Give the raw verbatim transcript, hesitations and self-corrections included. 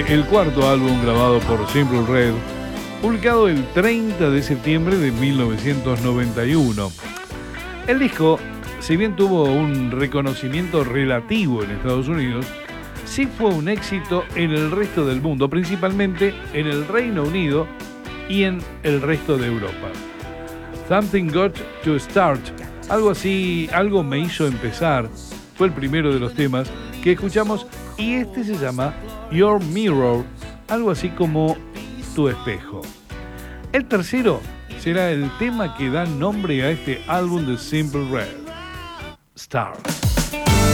El cuarto álbum grabado por Simply Red, publicado el treinta de septiembre de mil novecientos noventa y uno. El disco, si bien tuvo un reconocimiento relativo en Estados Unidos, sí fue un éxito en el resto del mundo, principalmente en el Reino Unido y en el resto de Europa. Something Got to Start, algo así, algo me hizo empezar, fue el primero de los temas que escuchamos, y este se llama Your Mirror, algo así como Tu espejo. El tercero será el tema que da nombre a este álbum de Simply Red, Start.